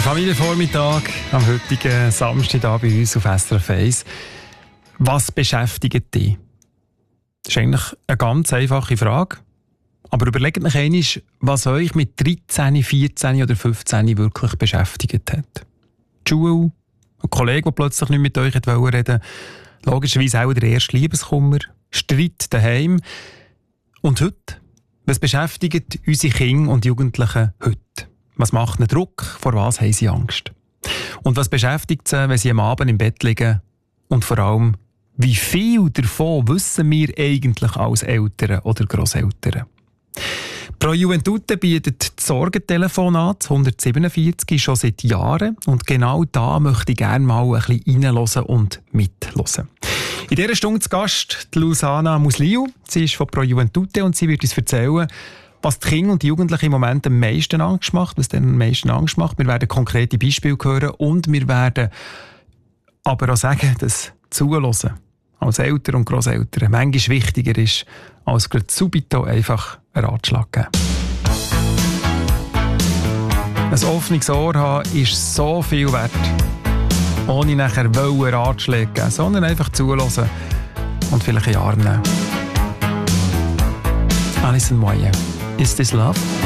Familienvormittag am heutigen Samstag hier bei uns auf SRF 1. Was beschäftigt dich? Das ist eigentlich eine ganz einfache Frage. Aber überlegt euch einmal, was euch mit 13, 14 oder 15 wirklich beschäftigt hat. Die Schule, ein Kollege, der plötzlich nicht mit euch reden wollte, logischerweise auch der erste Liebeskummer, Streit daheim. Und heute? Was beschäftigt unsere Kinder und Jugendlichen heute? Was macht ihnen Druck? Vor was haben sie Angst? Und was beschäftigt sie, wenn sie am Abend im Bett liegen? Und vor allem, wie viel davon wissen wir eigentlich als Eltern oder Grosseltern? Pro Juventute bietet das Sorgentelefon an, das 147, schon seit Jahren. Und genau da möchte ich gerne mal ein bisschen reinhören und mithören. In dieser Stunde zu Gast die Lusana Musliu. Sie ist von Pro Juventute und sie wird uns erzählen, was die Kinder und die Jugendlichen im Moment am meisten Angst macht, was denen am meisten Angst macht. Wir werden konkrete Beispiele hören und wir werden aber auch sagen, dass Zuhören als Eltern und Grosseltern manchmal wichtiger ist, als gerade subito einfach einen Ratschlag geben. Ein offenes Ohr haben ist so viel wert, ohne nachher Ratschläge geben, sondern einfach zuhören und vielleicht in den Arm nehmen. Alison Moyer, Is This Love?